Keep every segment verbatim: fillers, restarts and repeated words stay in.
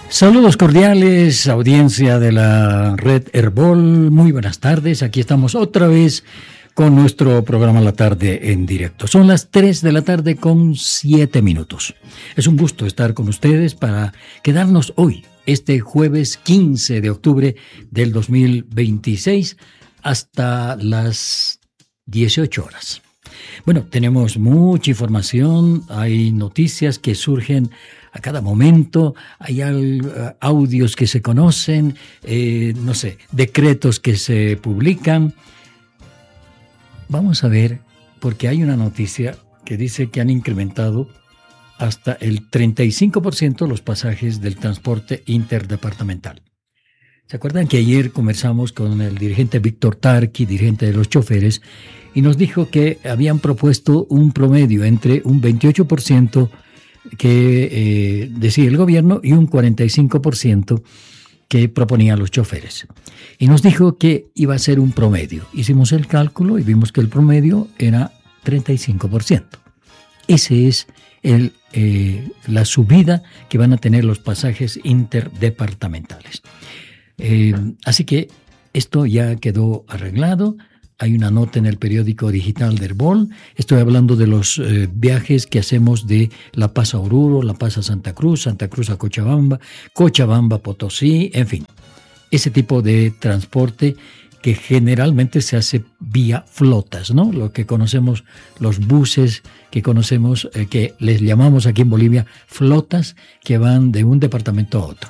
Saludos cordiales, audiencia de la red Herbol, muy buenas tardes, aquí estamos otra vez con nuestro programa La Tarde en directo. Son las tres de la tarde con siete minutos. Es un gusto estar con ustedes para quedarnos hoy, este jueves quince de octubre del dos mil veintiséis, hasta las dieciocho horas. Bueno, tenemos mucha información, hay noticias que surgen a cada momento, hay audios que se conocen, eh, no sé, decretos que se publican. Vamos a ver, porque hay una noticia que dice que han incrementado hasta el treinta y cinco por ciento los pasajes del transporte interdepartamental. ¿Se acuerdan que ayer conversamos con el dirigente Víctor Tarqui, dirigente de los choferes, y nos dijo que habían propuesto un promedio entre un veintiocho por ciento que eh, decía el gobierno y un cuarenta y cinco por ciento que proponían los choferes? Y nos dijo que iba a ser un promedio. Hicimos el cálculo y vimos que el promedio era treinta y cinco por ciento. Ese es el, eh, la subida que van a tener los pasajes interdepartamentales. Eh, así que esto ya quedó arreglado. Hay una nota en el periódico digital de Herbol. Estoy hablando de los eh, viajes que hacemos de La Paz a Oruro, La Paz a Santa Cruz, Santa Cruz a Cochabamba, Cochabamba a Potosí, en fin. Ese tipo de transporte que generalmente se hace vía flotas, ¿no? Lo que conocemos, los buses que conocemos, eh, que les llamamos aquí en Bolivia flotas, que van de un departamento a otro.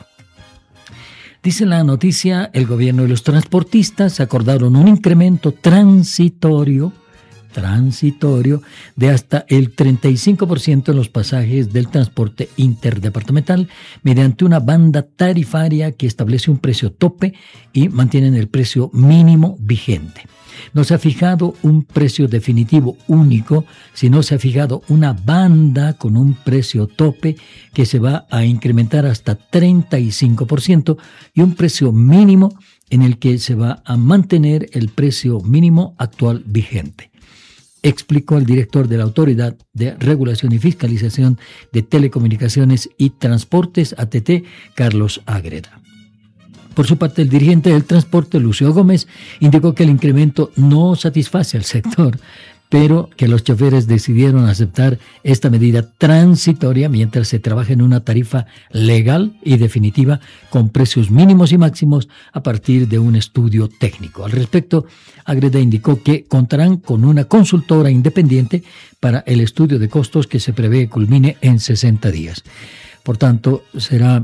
Dice la noticia, el gobierno y los transportistas acordaron un incremento transitorio, transitorio de hasta el treinta y cinco por ciento en los pasajes del transporte interdepartamental mediante una banda tarifaria que establece un precio tope y mantienen el precio mínimo vigente. No se ha fijado un precio definitivo único, sino se ha fijado una banda con un precio tope que se va a incrementar hasta treinta y cinco por ciento y un precio mínimo en el que se va a mantener el precio mínimo actual vigente, explicó el director de la Autoridad de Regulación y Fiscalización de Telecomunicaciones y Transportes, A T T, Carlos Ágreda. Por su parte, el dirigente del transporte, Lucio Gómez, indicó que el incremento no satisface al sector, pero que los choferes decidieron aceptar esta medida transitoria mientras se trabaja en una tarifa legal y definitiva con precios mínimos y máximos a partir de un estudio técnico. Al respecto, Ágreda indicó que contarán con una consultora independiente para el estudio de costos que se prevé culmine en sesenta días. Por tanto, será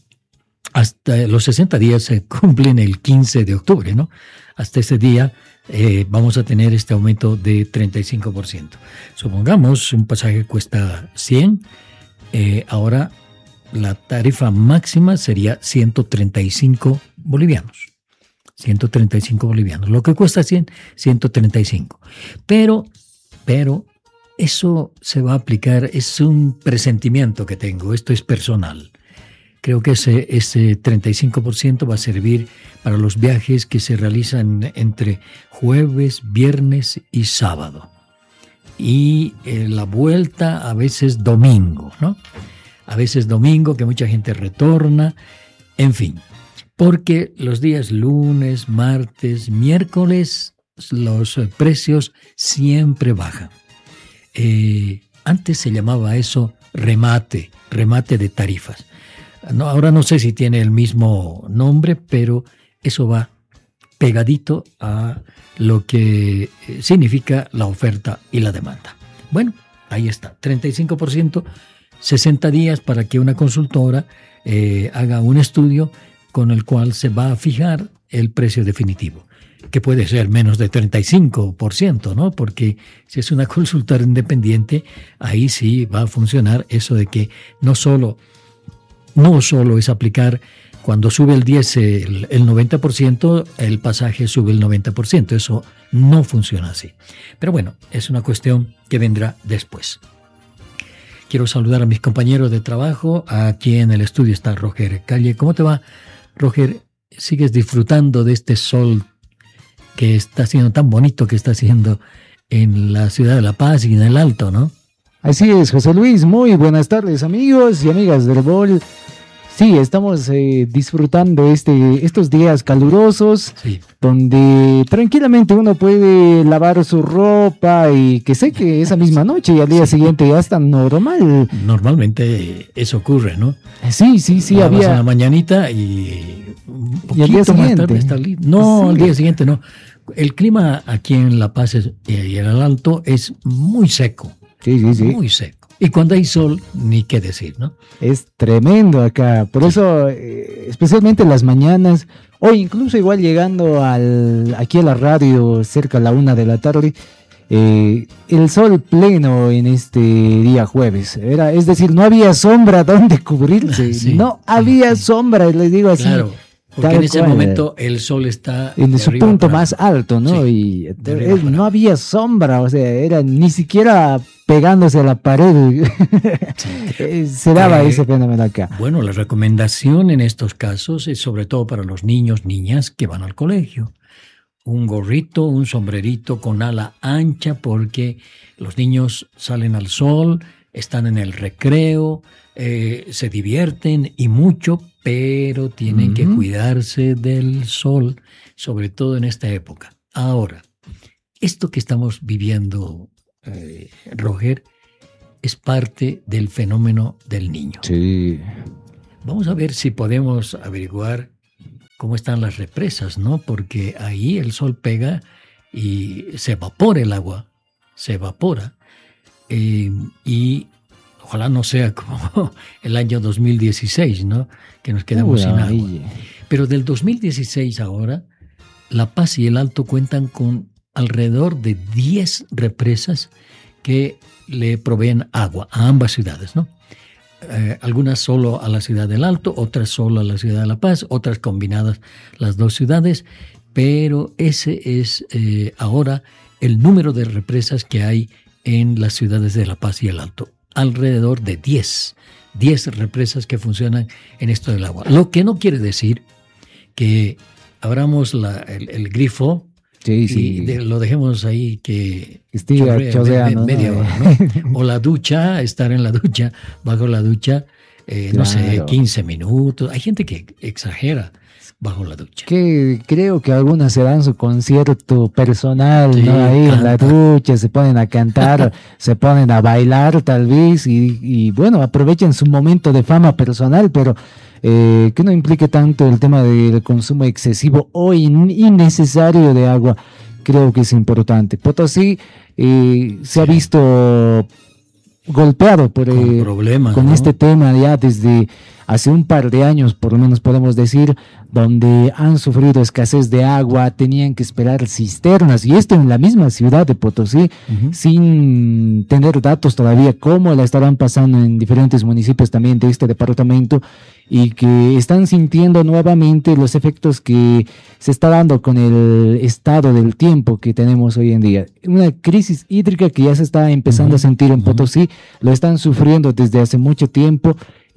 hasta los sesenta días se cumplen el quince de octubre, ¿no? Hasta ese día eh, vamos a tener este aumento de treinta y cinco por ciento. Supongamos un pasaje cuesta cien, eh, ahora la tarifa máxima sería ciento treinta y cinco bolivianos. ciento treinta y cinco bolivianos. Lo que cuesta cien, ciento treinta y cinco. Pero, pero, eso se va a aplicar, es un presentimiento que tengo, esto es personal. Creo que ese, ese treinta y cinco por ciento va a servir para los viajes que se realizan entre jueves, viernes y sábado. Y eh, la vuelta a veces domingo, ¿no? A veces domingo, que mucha gente retorna, en fin. Porque los días lunes, martes, miércoles, los precios siempre bajan. Eh, antes se llamaba eso remate, remate de tarifas. No, ahora no sé si tiene el mismo nombre, pero eso va pegadito a lo que significa la oferta y la demanda. Bueno, ahí está, treinta y cinco por ciento, sesenta días para que una consultora eh, haga un estudio con el cual se va a fijar el precio definitivo, que puede ser menos de treinta y cinco por ciento, ¿no? Porque si es una consultora independiente, ahí sí va a funcionar eso de que no solo No solo es aplicar cuando sube el diez, el, el noventa por ciento, el pasaje sube el noventa por ciento. Eso no funciona así. Pero bueno, es una cuestión que vendrá después. Quiero saludar a mis compañeros de trabajo. Aquí en el estudio está Roger Calle. ¿Cómo te va, Roger? ¿Sigues disfrutando de este sol que está siendo tan bonito que está haciendo en la ciudad de La Paz y en el Alto, ¿no? Así es, José Luis. Muy buenas tardes, amigos y amigas de Herbol. Sí, estamos eh, disfrutando este, estos días calurosos, sí, donde tranquilamente uno puede lavar su ropa y que seque esa misma noche y al día sí. siguiente ya está normal. Normalmente eso ocurre, ¿no? Sí, sí, sí. Lavas había... en la mañanita y un poquito ¿Y al día más siguiente? tarde está listo. No, sí. al día siguiente no. El clima aquí en La Paz es, y en el Alto es muy seco. Sí, sí, sí. Muy seco. Y cuando hay sol, ni qué decir, ¿no? Es tremendo acá. Por eso, eh, especialmente en las mañanas, o incluso igual llegando al, aquí a la radio cerca a la una de la tarde, eh, el sol pleno en este día jueves. Era, es decir, no había sombra donde cubrirse. Sí. No había sombra, les digo así. Claro. Porque en ese cual, momento el sol está en su punto más alto, ¿no? Sí, y es, no había sombra, o sea, era ni siquiera pegándose a la pared. Sí. Se daba eh, ese fenómeno acá. Bueno, la recomendación en estos casos es sobre todo para los niños, niñas que van al colegio. Un gorrito, un sombrerito con ala ancha, porque los niños salen al sol, están en el recreo, eh, se divierten y mucho, pero tienen uh-huh. que cuidarse del sol, sobre todo en esta época. Ahora, esto que estamos viviendo, eh, Roger, es parte del fenómeno del niño. Sí. Vamos a ver si podemos averiguar cómo están las represas, ¿no? Porque ahí el sol pega y se evapora el agua, se evapora. Eh, y ojalá no sea como el año dos mil dieciséis, ¿no? Que nos quedamos Uy, sin agua. Ay. Pero del dos mil dieciséis ahora, La Paz y el Alto cuentan con alrededor de diez represas que le proveen agua a ambas ciudades, ¿no? Eh, algunas solo a la ciudad del Alto, otras solo a la ciudad de La Paz, otras combinadas las dos ciudades, pero ese es eh, ahora el número de represas que hay en las ciudades de La Paz y el Alto. Alrededor de diez, diez represas que funcionan en esto del agua. Lo que no quiere decir que abramos la, el, el grifo sí, sí. y de, lo dejemos ahí que Estiga, chorrea, chorrea, me, me, ¿no? media hora, ¿no? O la ducha, estar en la ducha, bajo la ducha, eh, claro. no sé, quince minutos. Hay gente que exagera bajo la ducha. Que creo que algunas se dan su concierto personal, sí, ¿no? Ahí canta. En la ducha, se ponen a cantar, se ponen a bailar tal vez y, y bueno, aprovechen su momento de fama personal, pero eh, que no implique tanto el tema del consumo excesivo o in, innecesario de agua. Creo que es importante. Potosí eh, se sí. ha visto golpeado por, con, eh, problemas, con ¿no? este tema ya desde hace un par de años, por lo menos podemos decir, donde han sufrido escasez de agua, tenían que esperar cisternas, y esto en la misma ciudad de Potosí, uh-huh. sin tener datos todavía cómo la estarán pasando en diferentes municipios también de este departamento, y que están sintiendo nuevamente los efectos que se está dando con el estado del tiempo que tenemos hoy en día. Una crisis hídrica que ya se está empezando uh-huh. a sentir en Potosí, lo están sufriendo desde hace mucho tiempo,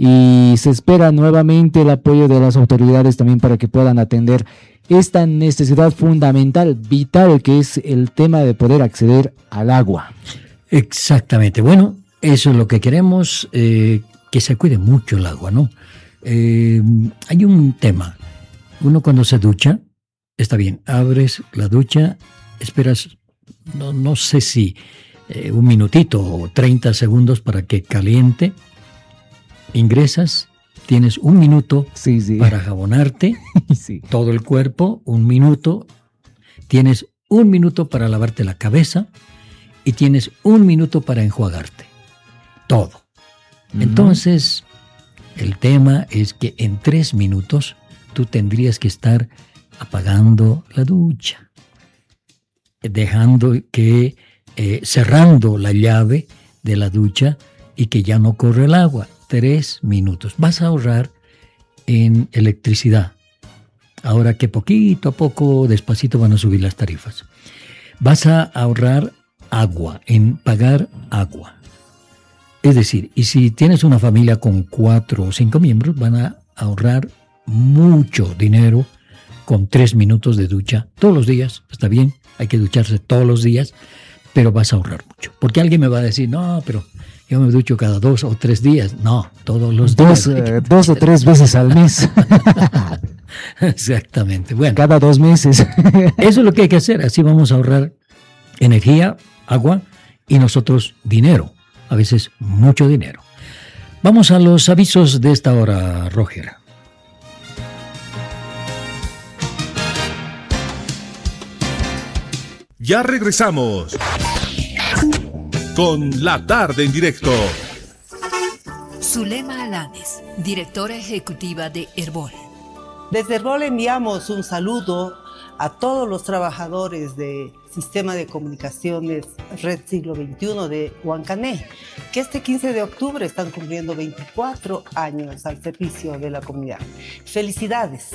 y se espera nuevamente el apoyo de las autoridades también para que puedan atender esta necesidad fundamental, vital, que es el tema de poder acceder al agua. Exactamente. Bueno, eso es lo que queremos, eh, que se cuide mucho el agua, ¿no? Eh, hay un tema. Uno cuando se ducha, está bien, abres la ducha, esperas, no, no sé si eh, un minutito o treinta segundos para que caliente. Ingresas, tienes un minuto sí, sí. para jabonarte, sí. todo el cuerpo, un minuto, tienes un minuto para lavarte la cabeza y tienes un minuto para enjuagarte, todo. Uh-huh. Entonces, el tema es que en tres minutos tú tendrías que estar apagando la ducha, dejando que, eh, cerrando la llave de la ducha y que ya no corre el agua. Tres minutos. Vas a ahorrar en electricidad. Ahora que poquito a poco, despacito van a subir las tarifas. Vas a ahorrar agua, en pagar agua. Es decir, y si tienes una familia con cuatro o cinco miembros, van a ahorrar mucho dinero con tres minutos de ducha todos los días. Está bien, hay que ducharse todos los días, pero vas a ahorrar mucho. Porque alguien me va a decir, no, pero yo me ducho cada dos o tres días. No, todos los dos, días. Eh, dos o tres veces al mes. Exactamente. Bueno, cada dos meses. Eso es lo que hay que hacer. Así vamos a ahorrar energía, agua y nosotros dinero. A veces mucho dinero. Vamos a los avisos de esta hora, Roger. Ya regresamos con La Tarde en Directo. Zulema Alanes, directora ejecutiva de Herbol. Desde Herbol enviamos un saludo a todos los trabajadores de Sistema de Comunicaciones Red Siglo veintiuno de Huancané, que este quince de octubre están cumpliendo veinticuatro años al servicio de la comunidad. ¡Felicidades!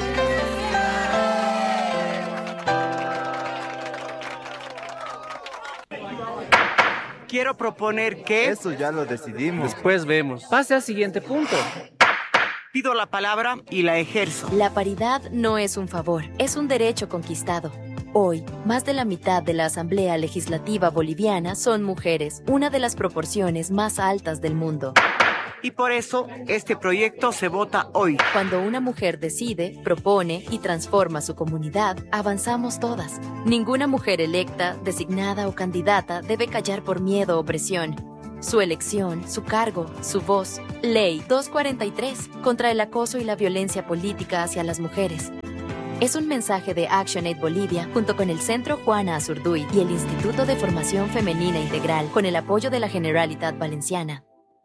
Quiero proponer que... Eso ya lo decidimos. Después vemos. Pase al siguiente punto. Pido la palabra y la ejerzo. La paridad no es un favor, es un derecho conquistado. Hoy, más de la mitad de la Asamblea Legislativa Boliviana son mujeres, una de las proporciones más altas del mundo. Y por eso, este proyecto se vota hoy. Cuando una mujer decide, propone y transforma su comunidad, avanzamos todas. Ninguna mujer electa, designada o candidata debe callar por miedo o presión. Su elección, su cargo, su voz. Ley doscientos cuarenta y tres, contra el acoso y la violencia política hacia las mujeres. Es un mensaje de ActionAid Bolivia, junto con el Centro Juana Azurduy y el Instituto de Formación Femenina Integral, con el apoyo de la Generalitat Valenciana.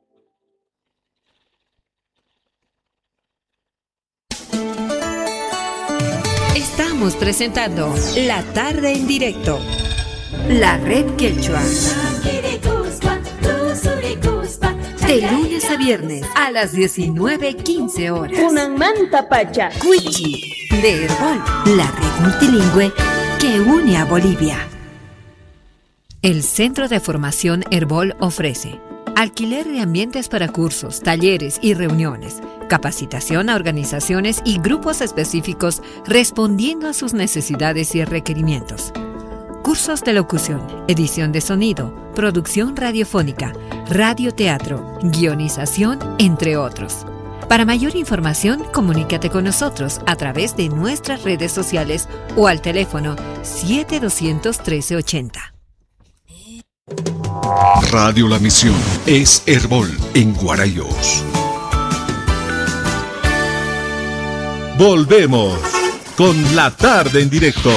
Estamos presentando La Tarde en Directo. La Red Quechua. De lunes a viernes a las diecinueve quince horas. Una manta pacha. Cuichi de Herbol, la red multilingüe que une a Bolivia. El Centro de Formación Herbol ofrece alquiler de ambientes para cursos, talleres y reuniones, capacitación a organizaciones y grupos específicos respondiendo a sus necesidades y requerimientos. Cursos de locución, edición de sonido, producción radiofónica, radioteatro, guionización, entre otros. Para mayor información, comunícate con nosotros a través de nuestras redes sociales o al teléfono siete dos cero tres, trece ochenta. Radio La Misión es Herbol en Guarayos. Volvemos con La Tarde en Directo.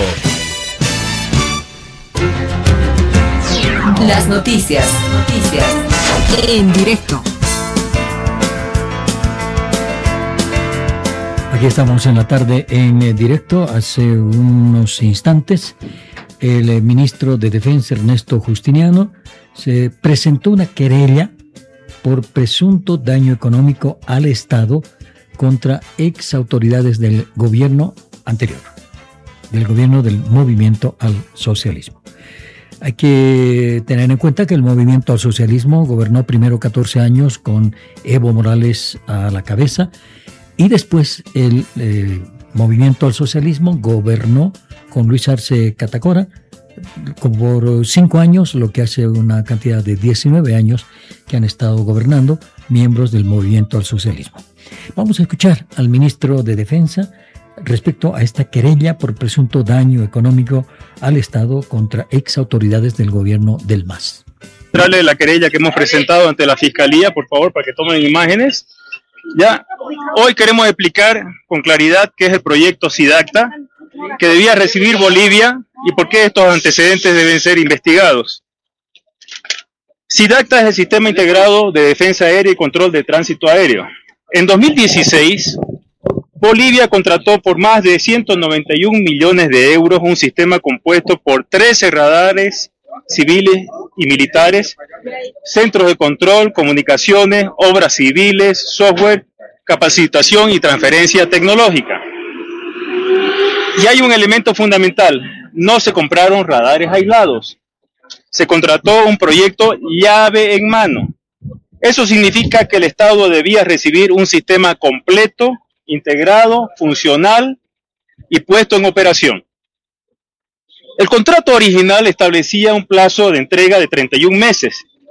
Las noticias, noticias en directo. Aquí estamos en La Tarde en directo. Hace unos instantes, el ministro de Defensa, Ernesto Justiniano, se presentó una querella por presunto daño económico al Estado contra ex autoridades del gobierno anterior, del gobierno del Movimiento al Socialismo. Hay que tener en cuenta que el Movimiento al Socialismo gobernó primero catorce años con Evo Morales a la cabeza y después el eh, Movimiento al Socialismo gobernó con Luis Arce Catacora por cinco años, lo que hace una cantidad de diecinueve años que han estado gobernando miembros del Movimiento al Socialismo. Vamos a escuchar al ministro de Defensa respecto a esta querella por presunto daño económico al Estado contra ex autoridades del gobierno del M A S. Mostrarle la querella que hemos presentado ante la Fiscalía, por favor, para que tomen imágenes. Ya, hoy queremos explicar con claridad qué es el proyecto SIDACTA, que debía recibir Bolivia y por qué estos antecedentes deben ser investigados. SIDACTA es el Sistema Integrado de Defensa Aérea y Control de Tránsito Aéreo. En dos mil dieciséis, Bolivia contrató por más de ciento noventa y un millones de euros un sistema compuesto por trece radares civiles y militares, centros de control, comunicaciones, obras civiles, software, capacitación y transferencia tecnológica. Y hay un elemento fundamental, no se compraron radares aislados, se contrató un proyecto llave en mano. Eso significa que el Estado debía recibir un sistema completo, integrado, funcional y puesto en operación. El contrato original establecía un plazo de entrega de treinta y un meses,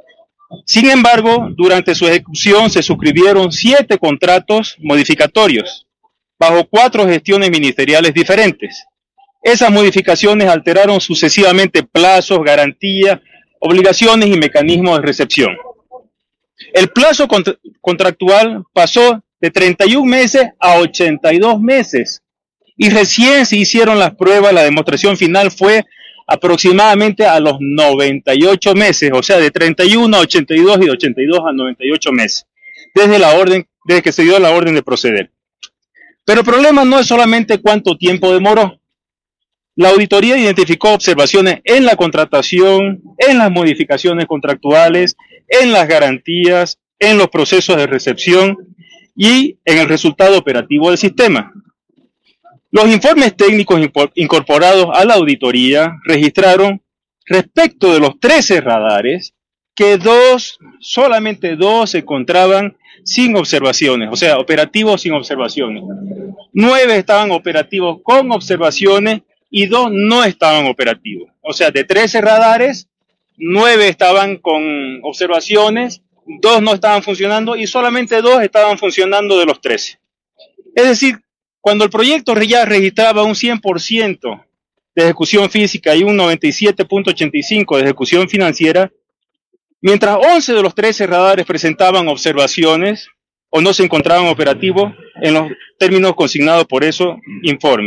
Sin embargo, durante su ejecución se suscribieron siete contratos modificatorios, bajo cuatro gestiones ministeriales diferentes. Esas modificaciones alteraron sucesivamente plazos, garantías, obligaciones y mecanismos de recepción. El plazo contra contractual pasó de treinta y un meses a ochenta y dos meses y recién se hicieron las pruebas. La demostración final fue aproximadamente a los noventa y ocho meses, o sea, de treinta y uno a ochenta y dos y de ochenta y dos a noventa y ocho meses, desde la orden, desde que se dio la orden de proceder. Pero el problema no es solamente cuánto tiempo demoró. La auditoría identificó observaciones en la contratación, en las modificaciones contractuales, en las garantías, en los procesos de recepción y en el resultado operativo del sistema. Los informes técnicos incorporados a la auditoría registraron, respecto de los trece radares, que dos, solamente dos se encontraban sin observaciones, o sea, operativos sin observaciones. Nueve estaban operativos con observaciones y dos no estaban operativos. O sea, de trece radares, nueve estaban con observaciones, dos no estaban funcionando y solamente dos estaban funcionando de los trece. Es decir, cuando el proyecto ya registraba un cien por ciento de ejecución física y un noventa y siete punto ochenta y cinco por ciento de ejecución financiera, mientras once de los trece radares presentaban observaciones o no se encontraban operativos en los términos consignados por esos informes.